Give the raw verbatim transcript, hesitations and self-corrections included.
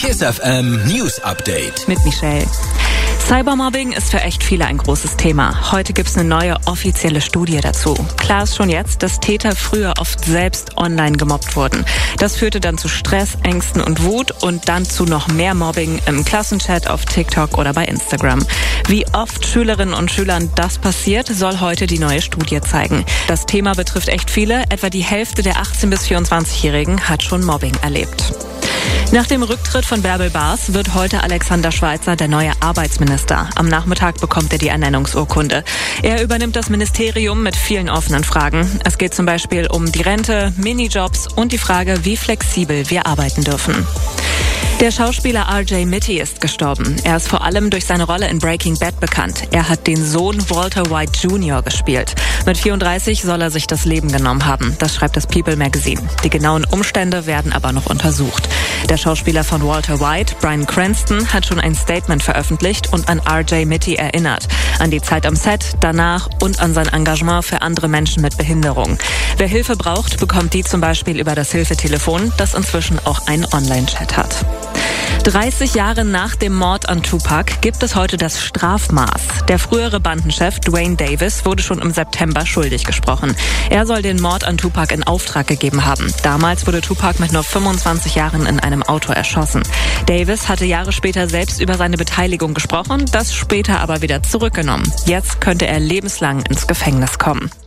Kiss F M News Update. Mit Michelle. Cybermobbing ist für echt viele ein großes Thema. Heute gibt's eine neue offizielle Studie dazu. Klar ist schon jetzt, dass Täter früher oft selbst online gemobbt wurden. Das führte dann zu Stress, Ängsten und Wut und dann zu noch mehr Mobbing im Klassenchat, auf TikTok oder bei Instagram. Wie oft Schülerinnen und Schülern das passiert, soll heute die neue Studie zeigen. Das Thema betrifft echt viele. Etwa die Hälfte der achtzehn- bis vierundzwanzigjährigen hat schon Mobbing erlebt. Nach dem Rücktritt von Bärbel Bas wird heute Alexander Schweitzer der neue Arbeitsminister. Am Nachmittag bekommt er die Ernennungsurkunde. Er übernimmt das Ministerium mit vielen offenen Fragen. Es geht zum Beispiel um die Rente, Minijobs und die Frage, wie flexibel wir arbeiten dürfen. Der Schauspieler R J Mitte ist gestorben. Er ist vor allem durch seine Rolle in Breaking Bad bekannt. Er hat den Sohn Walter White Junior gespielt. Mit vierunddreißig soll er sich das Leben genommen haben. Das schreibt das People Magazine. Die genauen Umstände werden aber noch untersucht. Der Schauspieler von Walter White, Bryan Cranston, hat schon ein Statement veröffentlicht und an R J Mitte erinnert. An die Zeit am Set, danach und an sein Engagement für andere Menschen mit Behinderung. Wer Hilfe braucht, bekommt die zum Beispiel über das Hilfetelefon, das inzwischen auch einen Online-Chat hat. dreißig Jahre nach dem Mord an Tupac gibt es heute das Strafmaß. Der frühere Bandenchef Duane Davis wurde schon im September schuldig gesprochen. Er soll den Mord an Tupac in Auftrag gegeben haben. Damals wurde Tupac mit nur fünfundzwanzig Jahren in einem Auto erschossen. Davis hatte Jahre später selbst über seine Beteiligung gesprochen, das später aber wieder zurückgenommen. Jetzt könnte er lebenslang ins Gefängnis kommen.